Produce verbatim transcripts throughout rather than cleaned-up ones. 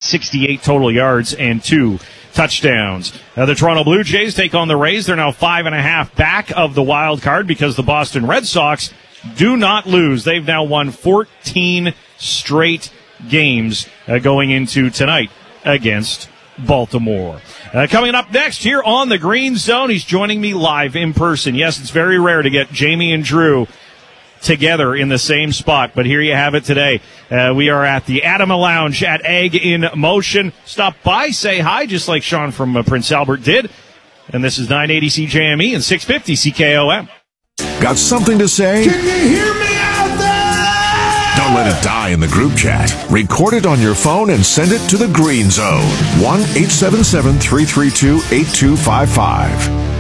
sixty-eight total yards and two touchdowns. Uh, the Toronto Blue Jays take on the Rays. They're now five and a half back of the wild card because the Boston Red Sox do not lose. They've now won fourteen straight games uh, going into tonight against Baltimore. Uh, coming up next here on the Green Zone, he's joining me live in person. Yes, it's very rare to get Jamie and Drew together in the same spot, but here you have it today. Uh, we are at the Adama Lounge at Ag in Motion. Stop by, say hi, just like Sean from uh, Prince Albert did. And this is nine eighty C J M E and six fifty C K O M. Got something to say? Can you hear me out there? Don't let it die in the group chat. Record it on your phone and send it to the Green Zone. one eight seven seven, three three two, eight two five five.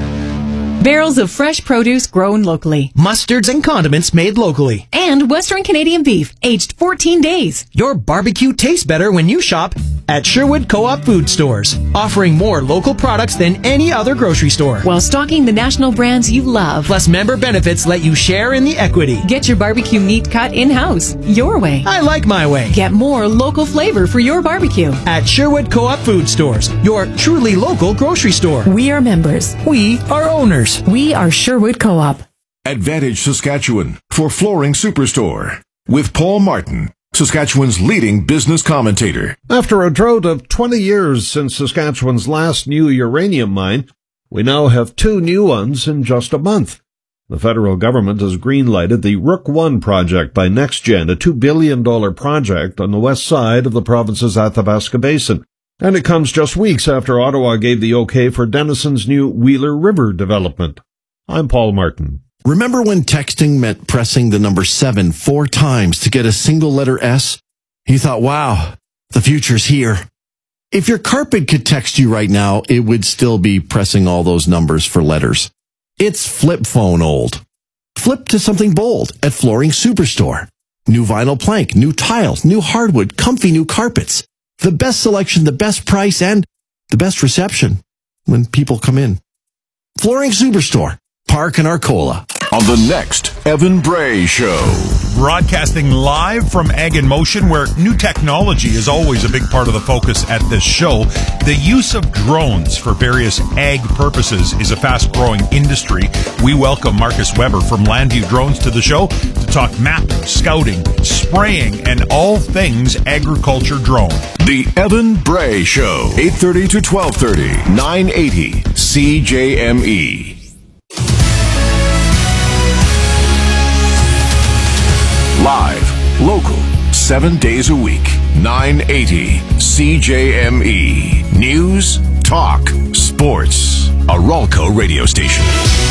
Barrels of fresh produce grown locally. Mustards and condiments made locally. And Western Canadian beef, aged fourteen days. Your barbecue tastes better when you shop at Sherwood Co-op Food Stores, offering more local products than any other grocery store. While stocking the national brands you love. Plus, member benefits let you share in the equity. Get your barbecue meat cut in-house, your way. I like my way. Get more local flavor for your barbecue. At Sherwood Co-op Food Stores, your truly local grocery store. We are members. We are owners. We are Sherwood Co-op. Advantage Saskatchewan for Flooring Superstore with Paul Martin, Saskatchewan's leading business commentator. After a drought of twenty years since Saskatchewan's last new uranium mine, we now have two new ones in just a month. The federal government has green-lighted the Rook one project by NextGen, a two billion dollars project on the west side of the province's Athabasca Basin. And it comes just weeks after Ottawa gave the okay for Denison's new Wheeler River development. I'm Paul Martin. Remember when texting meant pressing the number seven four times to get a single letter S? You thought, wow, the future's here. If your carpet could text you right now, it would still be pressing all those numbers for letters. It's flip phone old. Flip to something bold at Flooring Superstore. New vinyl plank, new tiles, new hardwood, comfy new carpets. The best selection, the best price, and the best reception when people come in. Flooring Superstore, Park and Arcola. On the next Evan Bray Show. Broadcasting live from Ag in Motion, where new technology is always a big part of the focus at this show. The use of drones for various ag purposes is a fast-growing industry. We welcome Marcus Weber from Landview Drones to the show to talk mapping, scouting, spraying, and all things agriculture drone. The Evan Bray Show, eight thirty to twelve thirty, nine eighty C J M E. Live, local, seven days a week, nine eighty C J M E. News, talk, sports. A Ralco radio station.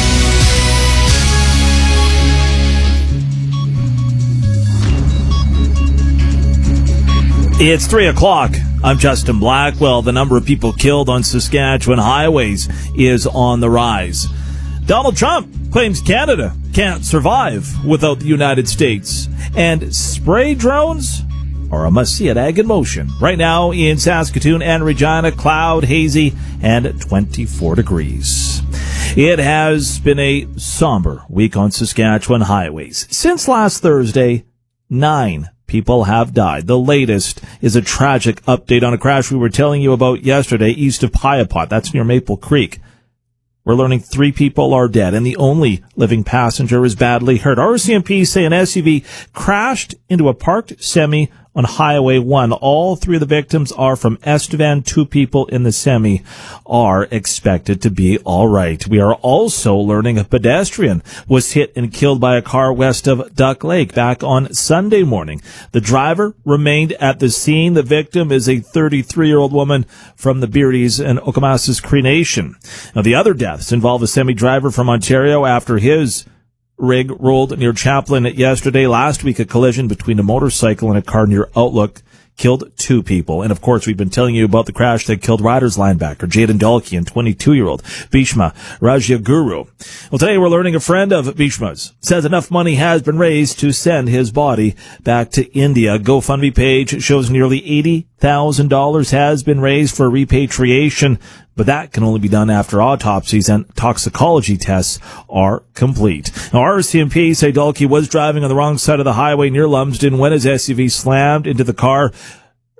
It's three o'clock. I'm Justin Blackwell. The number of people killed on Saskatchewan highways is on the rise. Donald Trump claims Canada can't survive without the United States. And spray drones are a must-see at Ag in Motion. Right now in Saskatoon and Regina, cloud, hazy, and twenty-four degrees. It has been a somber week on Saskatchewan highways. Since last Thursday, nine people have died. The latest is a tragic update on a crash we were telling you about yesterday east of Piapot. That's near Maple Creek. We're learning three people are dead, and the only living passenger is badly hurt. R C M P say an S U V crashed into a parked semi on Highway one. All three of the victims are from Estevan. Two people in the semi are expected to be all right. We are also learning a pedestrian was hit and killed by a car west of Duck Lake back on Sunday morning. The driver remained at the scene. The victim is a thirty-three-year-old woman from the Beardies and Okamasas Cree Nation. Now, the other deaths involve a semi-driver from Ontario after his rig rolled near Chaplin yesterday. Last week, a collision between a motorcycle and a car near Outlook killed two people. And, of course, we've been telling you about the crash that killed Riders linebacker Jaden Dalkey and twenty-two-year-old Bhishma Rajaguru. Well, today we're learning a friend of Bhishma's says enough money has been raised to send his body back to India. GoFundMe page shows nearly eighty thousand dollars has been raised for repatriation, but that can only be done after autopsies and toxicology tests are complete. Now, R C M P say Dalkey was driving on the wrong side of the highway near Lumsden when his S U V slammed into the car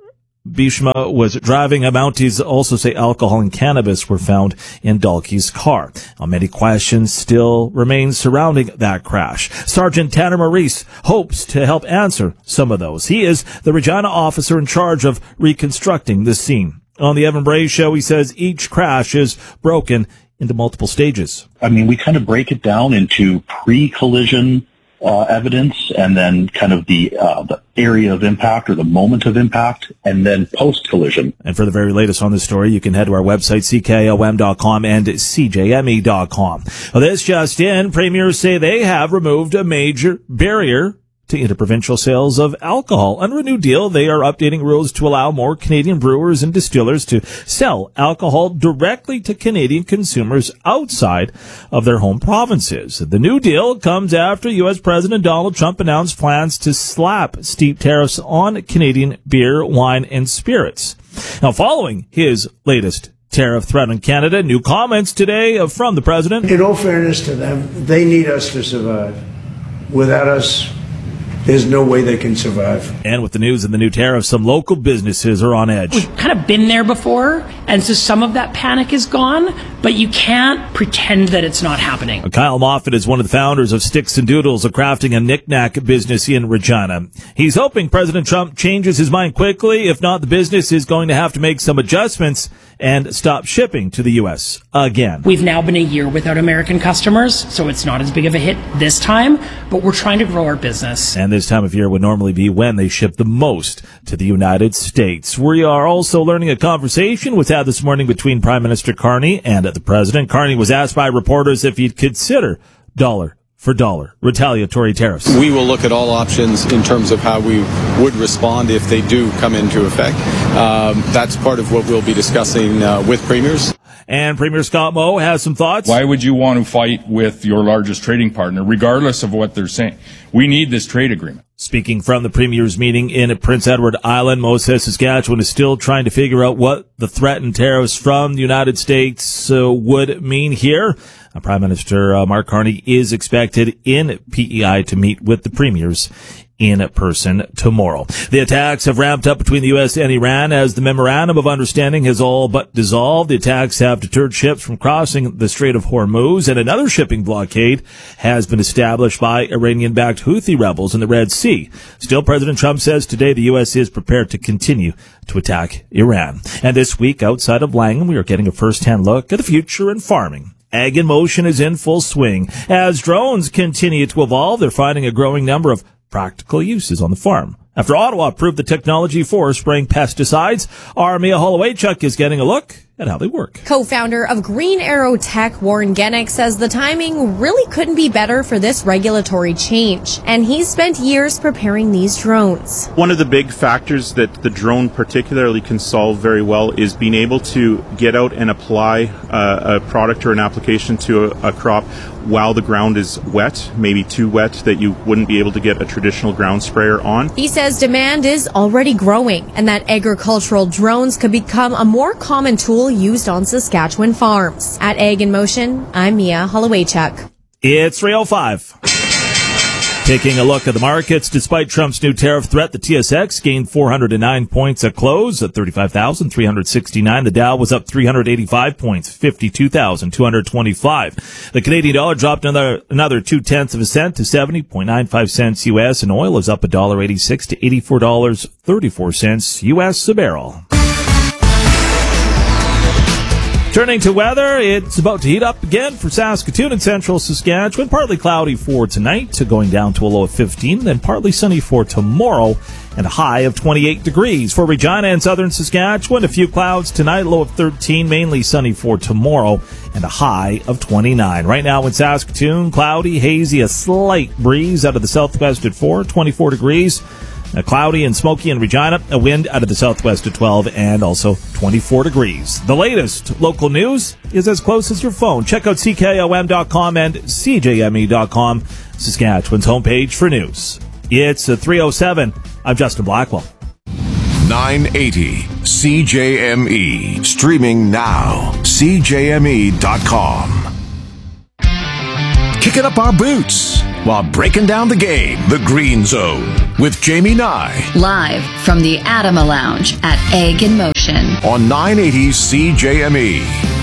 Bishma was driving. Mounties also say alcohol and cannabis were found in Dalkey's car. Now, many questions still remain surrounding that crash. Sergeant Tanner Maurice hopes to help answer some of those. He is the Regina officer in charge of reconstructing the scene. On the Evan Bray Show, he says each crash is broken into multiple stages. I mean, we kind of break it down into pre-collision Uh, evidence, and then kind of the uh, the area of impact or the moment of impact, and then post-collision. And for the very latest on this story, you can head to our website, C K O M dot com and C J M E dot com. Well, this just in, premiers say they have removed a major barrier to interprovincial sales of alcohol. Under a new deal, they are updating rules to allow more Canadian brewers and distillers to sell alcohol directly to Canadian consumers outside of their home provinces. The new deal comes after U S President Donald Trump announced plans to slap steep tariffs on Canadian beer, wine, and spirits. Now, following his latest tariff threat on Canada, new comments today from the president. In all fairness to them, they need us to survive. Without us, there's no way they can survive. And with the news of the new tariffs, some local businesses are on edge. We've kind of been there before, and so some of that panic is gone, but you can't pretend that it's not happening. Kyle Moffat is one of the founders of Sticks and Doodles, a crafting and knick-knack business in Regina. He's hoping President Trump changes his mind quickly. If not, the business is going to have to make some adjustments and stop shipping to the U S again. We've now been a year without American customers, so it's not as big of a hit this time, but we're trying to grow our business. And this time of year would normally be when they ship the most to the United States. We are also learning a conversation was had this morning between Prime Minister Carney and the President. Carney was asked by reporters if he'd consider dollar for dollar retaliatory tariffs. We will look at all options in terms of how we would respond if they do come into effect. Um, that's part of what we'll be discussing uh, with premiers. And Premier Scott Moe has some thoughts. Why would you want to fight with your largest trading partner, regardless of what they're saying? We need this trade agreement. Speaking from the Premier's meeting in Prince Edward Island, Moe says Saskatchewan is still trying to figure out what the threatened tariffs from the United States uh, would mean here. Uh, Prime Minister uh, Mark Carney is expected in P E I to meet with the premiers in person tomorrow. The attacks have ramped up between the U S and Iran as the memorandum of understanding has all but dissolved. The attacks have deterred ships from crossing the Strait of Hormuz, and another shipping blockade has been established by Iranian-backed Houthi rebels in the Red Sea. Still, President Trump says today the U S is prepared to continue to attack Iran. And this week, outside of Langham, we are getting a first-hand look at the future in farming. Ag in Motion is in full swing. As drones continue to evolve, they're finding a growing number of practical uses on the farm. After Ottawa approved the technology for spraying pesticides, our Mia Hollowaychuk is getting a look at how they work. Co-founder of Green Arrow Tech, Warren Genick, says the timing really couldn't be better for this regulatory change, and he's spent years preparing these drones. One of the big factors that the drone particularly can solve very well is being able to get out and apply uh, a product or an application to a, a crop while the ground is wet, maybe too wet that you wouldn't be able to get a traditional ground sprayer on. He says demand is already growing and that agricultural drones could become a more common tool used on Saskatchewan farms. At Ag in Motion, I'm Mia Hollowaychuk. It's three oh five. Taking a look at the markets, despite Trump's new tariff threat, the T S X gained four hundred nine points at close at thirty-five thousand three hundred sixty-nine. The Dow was up three hundred eighty-five points, fifty-two thousand two hundred twenty-five. The Canadian dollar dropped another another two tenths of a cent to seventy point nine five cents U S, and oil is up one dollar eighty-six to eighty-four dollars and thirty-four cents U S a barrel. Turning to weather, it's about to heat up again for Saskatoon and central Saskatchewan. Partly cloudy for tonight, going down to a low of fifteen, then partly sunny for tomorrow, and a high of twenty-eight degrees. For Regina and southern Saskatchewan, a few clouds tonight, low of thirteen, mainly sunny for tomorrow, and a high of twenty-nine. Right now in Saskatoon, cloudy, hazy, a slight breeze out of the southwest at four, twenty-four degrees. Uh, cloudy and smoky in Regina, a wind out of the southwest at twelve, and also twenty-four degrees. The latest local news is as close as your phone. Check out C K O M dot com and C J M E dot com, Saskatchewan's homepage for news. It's a three oh seven. I'm Justin Blackwell. nine eighty C J M E. Streaming now. C J M E dot com. Kicking up our boots while breaking down the game. The Green Zone with Jamie Nye. Live from the Adama Lounge at Egg in Motion. On nine eighty C J M E.